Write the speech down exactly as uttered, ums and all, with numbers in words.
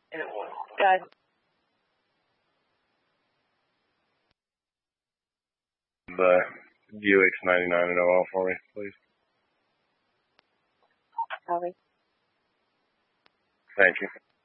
Got The U X ninety-nine and O L for me, please. Copy. Thank you.